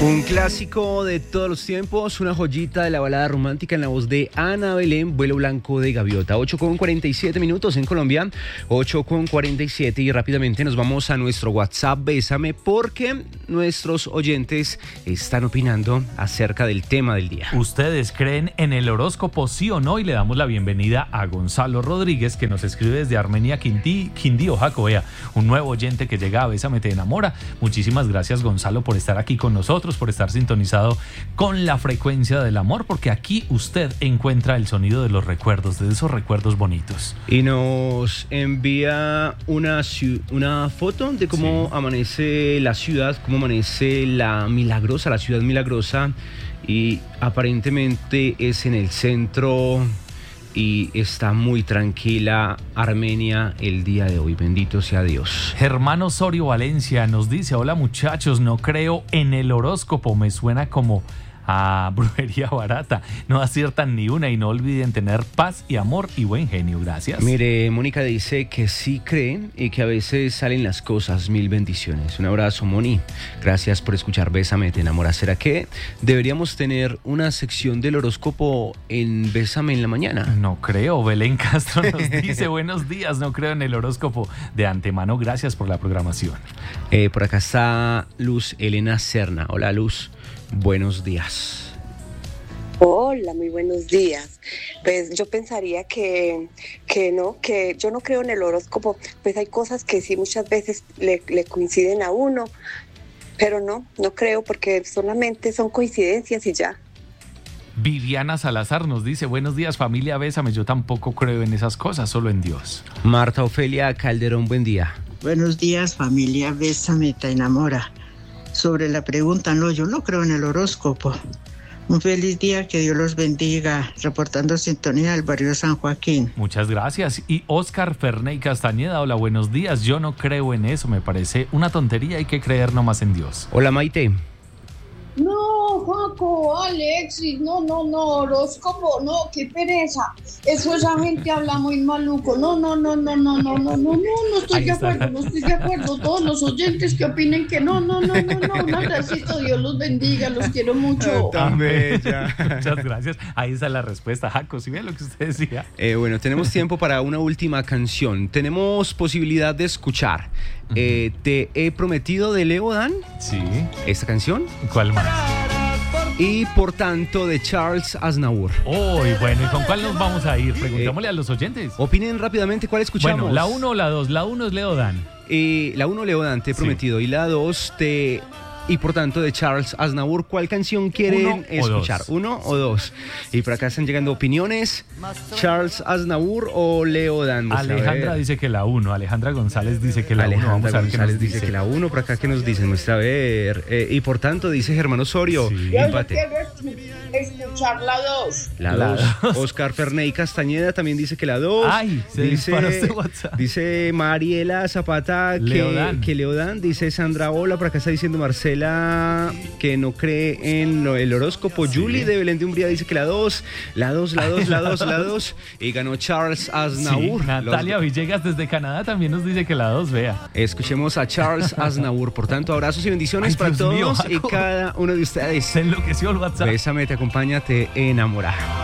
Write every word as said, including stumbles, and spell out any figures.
Un clásico de todos los tiempos, una joyita de la balada romántica en la voz de Ana Belén, Vuelo Blanco de Gaviota. ocho con cuarenta y siete minutos en Colombia, ocho con cuarenta y siete, y rápidamente nos vamos a nuestro WhatsApp Bésame, porque nuestros oyentes están opinando acerca del tema del día. ¿Ustedes creen en el horóscopo, sí o no? Y le damos la bienvenida a Gonzalo Rodríguez, que nos escribe desde Armenia, Quindí, Quindío, Jacobea, un nuevo oyente que llega a Bésame Te Enamora. Muchísimas gracias, Gonzalo, por estar aquí con nosotros, por estar sintonizado con la frecuencia del amor, porque aquí usted encuentra el sonido de los recuerdos, de esos recuerdos bonitos. Y nos envía una, una foto de cómo sí. amanece la ciudad, cómo amanece la Milagrosa, la ciudad milagrosa, y aparentemente es en el centro y está muy tranquila Armenia el día de hoy. Bendito sea Dios. Germán Osorio Valencia nos dice: hola muchachos, no creo en el horóscopo, me suena como a brujería barata, no aciertan ni una, y no olviden tener paz y amor y buen genio. Gracias. Mire, Mónica dice que sí cree y que a veces salen las cosas. Mil bendiciones. Un abrazo, Moni. Gracias por escuchar Bésame Te Enamora. ¿Será que deberíamos tener una sección del horóscopo en Bésame en la mañana? No creo. Belén Castro nos dice: buenos días, no creo en el horóscopo. De antemano, gracias por la programación. Eh, por acá está Luz Elena Serna. Hola, Luz. Buenos días. Hola, muy buenos días. Pues yo pensaría que, que no, que yo no creo en el horóscopo. Pues hay cosas que sí muchas veces le, le coinciden a uno, pero no, no creo, porque solamente son coincidencias y ya. Viviana Salazar nos dice: buenos días, familia Bésame, yo tampoco creo en esas cosas, solo en Dios. Marta Ofelia Calderón, buen día. Buenos días, familia Bésame Te Enamora. Sobre la pregunta, no, yo no creo en el horóscopo. Un feliz día, que Dios los bendiga. Reportando sintonía del barrio San Joaquín. Muchas gracias. Y Oscar Ferney Castañeda, hola, buenos días. Yo no creo en eso, me parece una tontería, hay que creer nomás en Dios. Hola, Maite. No, Jaco, Alexis, no, no, no, horóscopo, no, qué pereza. Eso esa gente habla muy maluco. No, no, no, no, no, no, no, no, no, no estoy de acuerdo, no estoy de acuerdo. Todos los oyentes que opinen que no, no, no, no, no, un abracito, Dios los bendiga, los quiero mucho. Tan bella. Muchas gracias. Ahí está la respuesta, Jaco, si ve lo que usted decía. Eh, bueno, tenemos tiempo para una última canción. Tenemos posibilidad de escuchar uh-huh. eh, Te he prometido, de Leo Dan. Sí. ¿Esta canción? ¿Cuál más? Y Por tanto, de Charles Aznavour. Oh, y bueno, ¿y con cuál nos vamos a ir? Preguntémosle eh, a los oyentes. Opinen rápidamente cuál escuchamos. Bueno, la uno o la dos. La uno es Leo Dan. Eh, la uno, Leo Dan, Te he prometido. Sí. Y la dos, Te... Y por tanto, de Charles Aznavour. ¿Cuál canción quieren Uno escuchar? O ¿Uno o dos? Y por acá están llegando opiniones. ¿Charles Aznavour o Leo Dan? Alejandra dice que la uno. Alejandra González dice que la uno. Alejandra uno. González dice, dice que la uno. Por acá, ¿qué nos dicen? Muestra a ver. Eh, y por tanto, dice Germán Osorio. Sí. Empate. Yo quiero escuchar la dos. La dos. Oscar Ferney Castañeda también dice que la dos. Ay, se dice, este WhatsApp. Dice Mariela Zapata que Leo Dan. que Leo Dan. Dice Sandra Ola. Por acá está diciendo Marcela que no cree en el horóscopo. Sí. Julie de Belén de Umbría dice que la dos, la dos, la dos, la dos, la dos, y ganó Charles Aznavour. Sí, Natalia Los... Villegas desde Canadá también nos dice que la dos, vea. Escuchemos a Charles Aznavour. Por tanto, abrazos y bendiciones. Ay, para Dios todos mío, y cada uno de ustedes. Se enloqueció el WhatsApp. Bésame, te acompaña, te enamora.